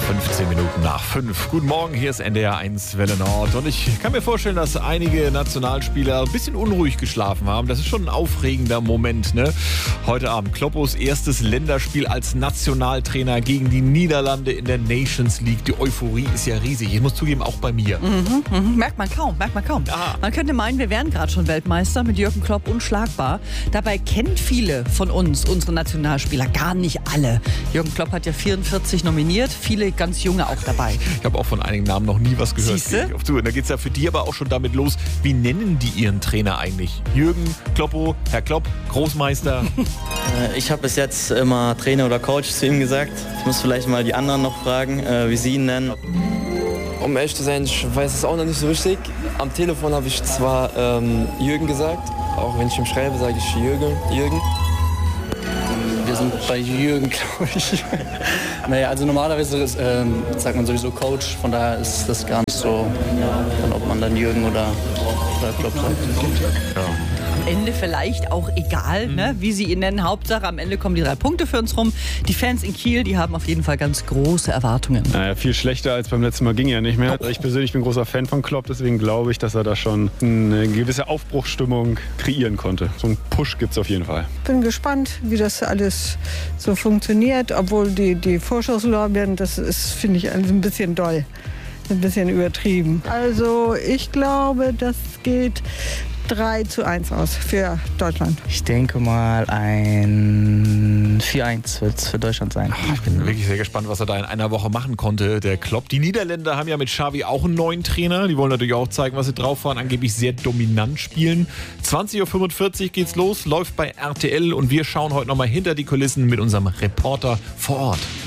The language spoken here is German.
15 Minuten nach 5. Guten Morgen, hier ist NDR 1 Welle Nord. Und ich kann mir vorstellen, dass einige Nationalspieler ein bisschen unruhig geschlafen haben. Das ist schon ein aufregender Moment, ne? Heute Abend Kloppos erstes Länderspiel als Nationaltrainer gegen die Niederlande in der Nations League. Die Euphorie ist ja riesig. Ich muss zugeben, auch bei mir. Merkt man kaum. Aha. Man könnte meinen, wir wären gerade schon Weltmeister mit Jürgen Klopp unschlagbar. Dabei kennen viele von uns unsere Nationalspieler, gar nicht alle. Jürgen Klopp hat ja 44 nominiert, viele ganz junge auch dabei. Ich habe auch von einigen Namen noch nie was gehört. Siehste? Und da geht es ja für die aber auch schon damit los. Wie nennen die ihren Trainer eigentlich? Jürgen, Kloppo, Herr Klopp, Großmeister? Ich habe bis jetzt immer Trainer oder Coach zu ihm gesagt. Ich muss vielleicht mal die anderen noch fragen, wie sie ihn nennen. Um ehrlich zu sein, ich weiß es auch noch nicht so richtig. Am Telefon habe ich zwar Jürgen gesagt, auch wenn ich ihm schreibe, sage ich Jürgen. Wir sind bei Jürgen, glaube ich. Naja, also normalerweise sagt man sowieso Coach, von daher ist das gar nicht so, ob man dann Jürgen oder Klopp sagt. Am Ende vielleicht auch egal, ne, wie sie ihn nennen. Hauptsache, am Ende kommen die 3 Punkte für uns rum. Die Fans in Kiel, die haben auf jeden Fall ganz große Erwartungen. Naja, viel schlechter als beim letzten Mal ging ja nicht mehr. Ich persönlich bin großer Fan von Klopp, deswegen glaube ich, dass er da schon eine gewisse Aufbruchsstimmung kreieren konnte. So einen Push gibt es auf jeden Fall. Bin gespannt, wie das alles so funktioniert, obwohl die Vorschusslorbeeren, das ist, finde ich, ein bisschen doll, ein bisschen übertrieben. Also ich glaube, das geht 3:1 aus für Deutschland. Ich denke mal ein 4:1 wird es für Deutschland sein. Ich bin wirklich sehr gespannt, was er da in einer Woche machen konnte, der Klopp. Die Niederländer haben ja mit Xavi auch einen neuen Trainer. Die wollen natürlich auch zeigen, was sie drauf waren. Angeblich sehr dominant spielen. 20:45 Uhr geht's los, läuft bei RTL. Und wir schauen heute nochmal hinter die Kulissen mit unserem Reporter vor Ort.